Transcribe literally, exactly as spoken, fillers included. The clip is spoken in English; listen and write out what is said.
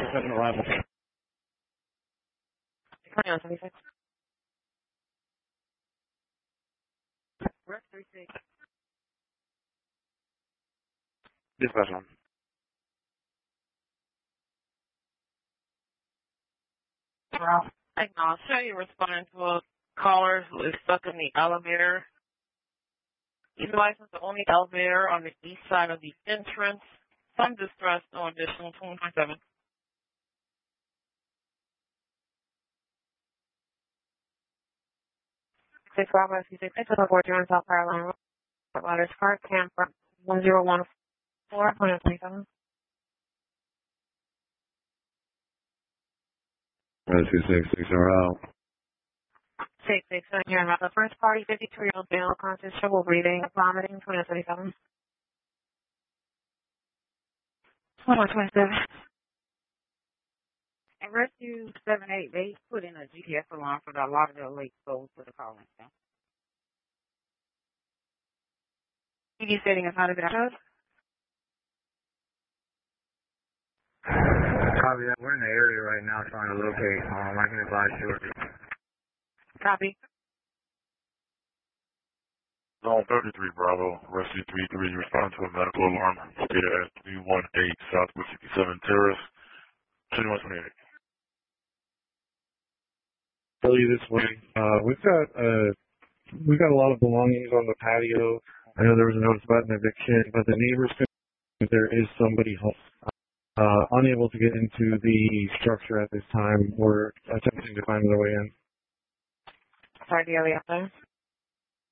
seven eleven. twenty-one seventy-six. Rest three six. Dispatch on. Well, acknowledge. Show you responding to a caller who is stuck in the elevator. He's licensed the only elevator on the east side of the entrance. Some distress, no additional twenty twenty-seven. six five five six six four two South Carolina. Providers card cam from one zero one four one twenty-seven. Rescue six six are out. six six seven here about the first party, fifty-two year old male, conscious, trouble breathing, vomiting, twenty seventy-seven. twenty-one twenty-seven. And Rescue seven eight, they put in a G P S alarm for the Lauderdale Lake School for the calling. T V setting is not available. Copy that. We're in the area right now trying to locate. Um, I can advise shortly. Copy. Zone thirty-three Bravo, Rescue three three, you respond to a medical alarm located at three one eight Southwest sixty-seven Terrace, twenty-one twenty-eight. Tell you this way, uh, we've got, uh, we've got a lot of belongings on the patio. I know there was a notice about an eviction, but the neighbors think there is somebody home. Uh, unable to get into the structure at this time. We're attempting to find their way in. Sorry, the area out there.